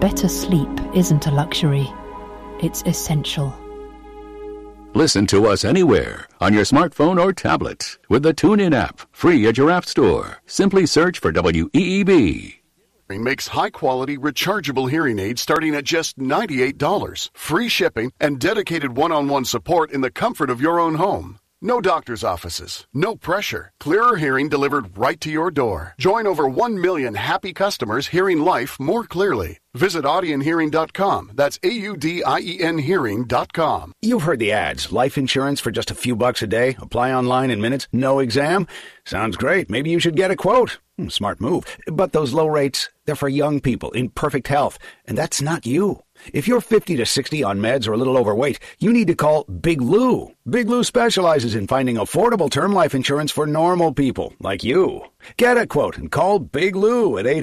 better sleep isn't a luxury. It's essential. Listen to us anywhere, on your smartphone or tablet, with the TuneIn app, free at your app store. Simply search for WEEB. Makes high-quality, rechargeable hearing aids starting at just $98. Free shipping and dedicated one-on-one support in the comfort of your own home. No doctor's offices, no pressure. Clearer hearing delivered right to your door. Join over 1 million happy customers hearing life more clearly. Visit audionhearing.com. That's AUDIEN hearing.com. You've heard the ads. Life insurance for just a few bucks a day. Apply online in minutes. No exam. Sounds great. Maybe you should get a quote. Smart move. But those low rates, they're for young people in perfect health. And that's not you. If you're 50 to 60 on meds or a little overweight, you need to call Big Lou. Big Lou specializes in finding affordable term life insurance for normal people like you. Get a quote and call Big Lou at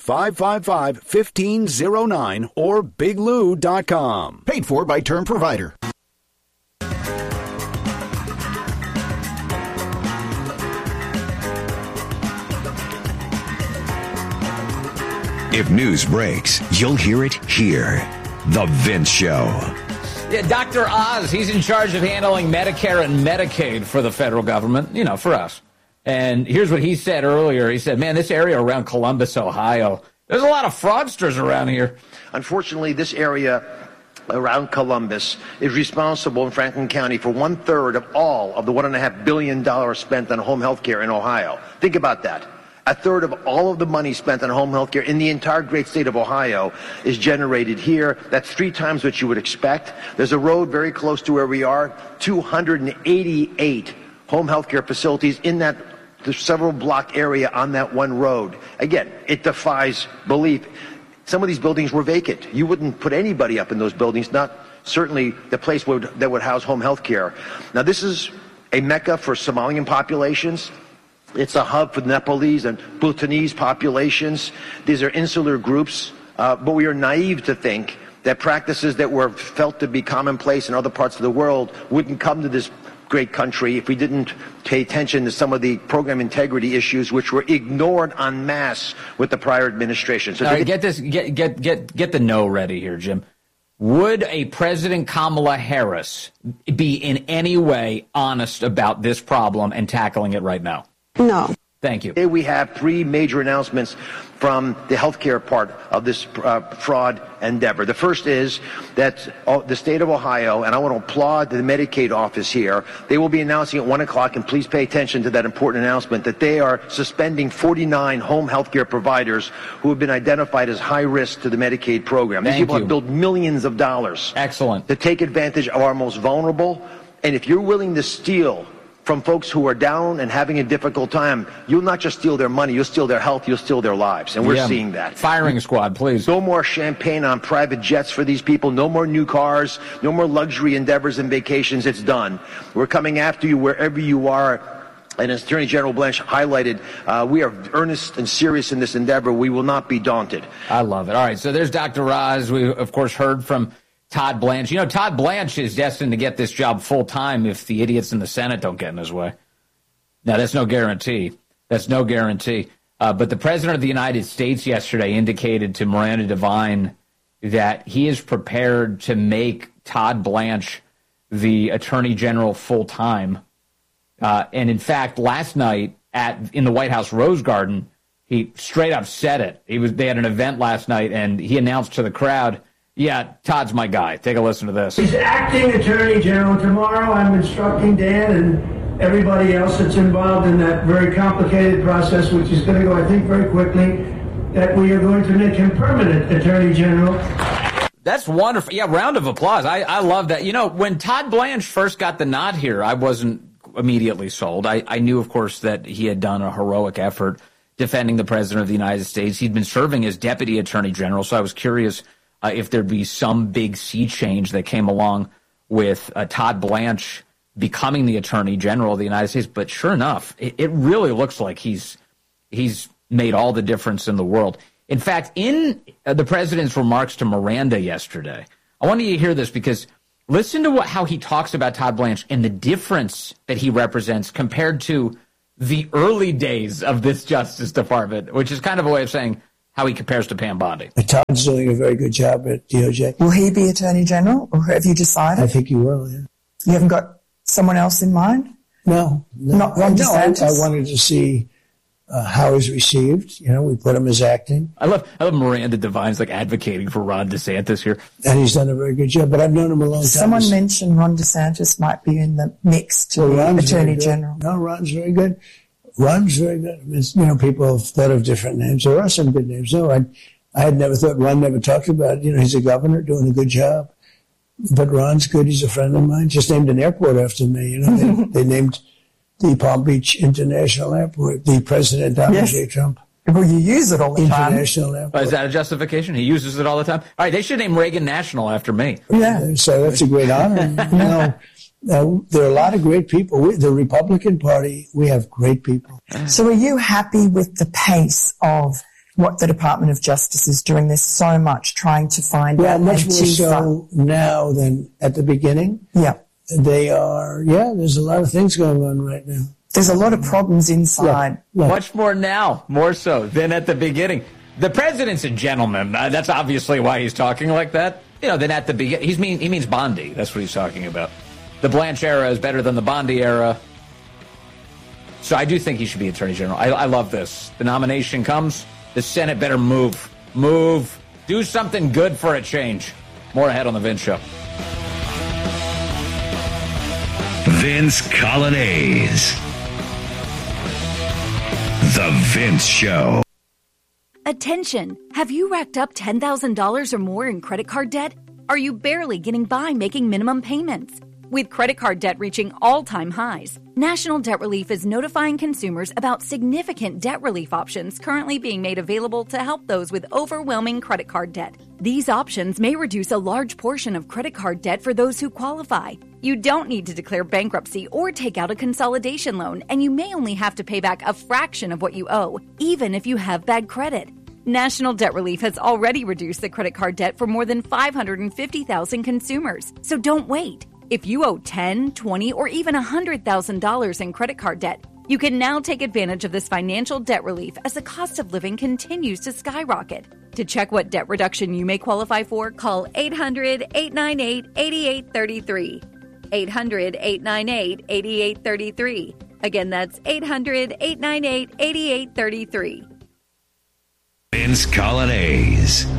800-555-1509 or biglou.com. Paid for by Term Provider. If news breaks, you'll hear it here. The Vince Show. Yeah, Dr. Oz, he's in charge of handling Medicare and Medicaid for the federal government, for us. And here's what he said earlier. He said, man, this area around Columbus, Ohio, there's a lot of fraudsters around here. Unfortunately, this area around Columbus is responsible in Franklin County for 1/3 of all of the $1.5 billion spent on home health care in Ohio. Think about that. 1/3 of all of the money spent on home health care in the entire great state of Ohio is generated here. That's 3 times what you would expect. There's a road very close to where we are, 288 home health care facilities in that several block area on that one road. Again, it defies belief. Some of these buildings were vacant. You wouldn't put anybody up in those buildings, not certainly the place that would house home health care. Now, this is a mecca for Somalian populations. It's a hub for the Nepalese and Bhutanese populations. These are insular groups, but we are naive to think that practices that were felt to be commonplace in other parts of the world wouldn't come to this great country if we didn't pay attention to some of the program integrity issues which were ignored en masse with the prior administration. So, all right, get the no ready here, Jim. Would a President Kamala Harris be in any way honest about this problem and tackling it right now? No. Thank you. Today we have 3 major announcements from the healthcare part of this fraud endeavor. The first is that the state of Ohio, and I want to applaud the Medicaid office here, they will be announcing at 1 o'clock, and please pay attention to that important announcement, that they are suspending 49 home healthcare providers who have been identified as high risk to the Medicaid program. These people have billed millions of dollars. Excellent. To take advantage of our most vulnerable, and if you're willing to steal from folks who are down and having a difficult time, you'll not just steal their money, you'll steal their health, you'll steal their lives. And we're seeing that. Firing squad, please. No more champagne on private jets for these people. No more new cars. No more luxury endeavors and vacations. It's done. We're coming after you wherever you are. And as Attorney General Blanche highlighted, we are earnest and serious in this endeavor. We will not be daunted. I love it. All right, so there's Dr. Oz. We, of course, heard from Todd Blanche. Todd Blanche is destined to get this job full-time if the idiots in the Senate don't get in his way. Now, that's no guarantee. But the President of the United States yesterday indicated to Miranda Devine that he is prepared to make Todd Blanche the Attorney General full-time. And, in fact, last night in the White House Rose Garden, he straight up said it. They had an event last night, and he announced to the crowd, yeah, Todd's my guy. Take a listen to this. He's acting Attorney General. Tomorrow I'm instructing Dan and everybody else that's involved in that very complicated process, which is going to go, I think, very quickly, that we are going to make him permanent Attorney General. That's wonderful. Yeah, round of applause. I love that. When Todd Blanche first got the nod here, I wasn't immediately sold. I knew, of course, that he had done a heroic effort defending the President of the United States. He'd been serving as Deputy Attorney General, so I was curious if there'd be some big sea change that came along with Todd Blanche becoming the Attorney General of the United States. But sure enough, it really looks like he's made all the difference in the world. In fact, in the President's remarks to Miranda yesterday, I wanted you to hear this because listen to how he talks about Todd Blanche and the difference that he represents compared to the early days of this Justice Department, which is kind of a way of saying how he compares to Pam Bondi. Todd's doing a very good job at DOJ. Will he be Attorney General, or have you decided? I think he will, yeah. You haven't got someone else in mind? No. Not Ron DeSantis? I wanted to see how he's received. You know, we put him as acting. I love Miranda Devine's like advocating for Ron DeSantis here. And he's done a very good job, but I've known him a long time. Someone mentioned Ron DeSantis might be in the mix to be Attorney General. No, Ron's very good. Ron's very good. It's, you know, people have thought of different names. There are some good names. No, I had never thought, Ron never talked about, you know, he's a governor doing a good job. But Ron's good. He's a friend of mine. Just named an airport after me. You know, they named the Palm Beach International Airport, the President Donald J. Trump. Well, you use it all the time. International Airport. Is that a justification? He uses it all the time? All right, they should name Reagan National after me. Yeah. So that's a great honor. You know, there are a lot of great people. The Republican Party, we have great people. So are you happy with the pace of what the Department of Justice is doing? There's so much trying to find out. Much more so now than at the beginning. Yeah. They are, there's a lot of things going on right now. There's a lot of problems inside. Yeah. Much more now, more so than at the beginning. The president's a gentleman. That's obviously why he's talking like that. You know, than at the beginning. He means Bondi. That's what he's talking about. The Blanche era is better than the Bondi era. So I do think he should be Attorney General. I love this. The nomination comes. The Senate better move. Move. Do something good for a change. More ahead on The Vince Show. Vince Colonnese. The Vince Show. Attention! Have you racked up $10,000 or more in credit card debt? Are you barely getting by making minimum payments? With credit card debt reaching all-time highs, National Debt Relief is notifying consumers about significant debt relief options currently being made available to help those with overwhelming credit card debt. These options may reduce a large portion of credit card debt for those who qualify. You don't need to declare bankruptcy or take out a consolidation loan, and you may only have to pay back a fraction of what you owe, even if you have bad credit. National Debt Relief has already reduced the credit card debt for more than 550,000 consumers, so don't wait. If you owe $10,000, $20,000, or even $100,000 in credit card debt, you can now take advantage of this financial debt relief as the cost of living continues to skyrocket. To check what debt reduction you may qualify for, call 800-898-8833. 800-898-8833. Again, that's 800-898-8833. Vince Colonnese.